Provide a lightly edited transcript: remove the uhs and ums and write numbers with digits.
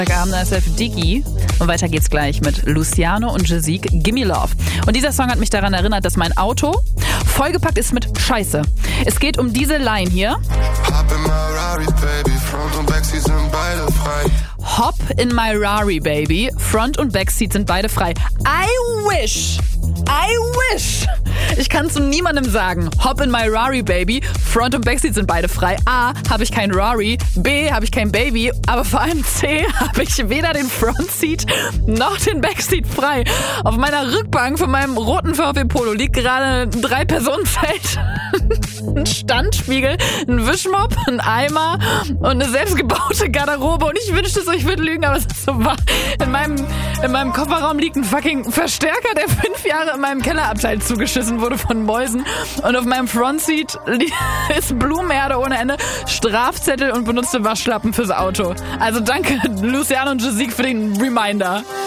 Abend SF Diggi. Und weiter geht's gleich mit Luciano und Jazik, Gimme Love. Und dieser Song hat mich daran erinnert, dass mein Auto vollgepackt ist mit Scheiße. Es geht um diese Line hier. Hop in my Rari, baby. Front und Backseat sind beide frei. I wish. Ich kann zu niemandem sagen, hop in my Rari, baby. Front und Backseat sind beide frei. A, habe ich kein Rari. B, habe ich kein Baby. Aber vor allem C, habe ich weder den Frontseat noch den Backseat frei. Auf meiner Rückbank von meinem roten VW Polo liegt gerade ein 3-Personen-Zelt. Ein Standspiegel, ein Wischmopp, ein Eimer und eine selbstgebaute Garderobe. Und ich wünschte so, ich würde lügen, aber es ist so wahr. In meinem Kofferraum liegt ein fucking Verstärker, der 5 Jahre in meinem Kellerabteil zugeschissen wurde von Mäusen. Und auf meinem Frontseat ist Blumenerde ohne Ende, Strafzettel und benutzte Waschlappen fürs Auto. Also danke Luciano und Jazik für den Reminder.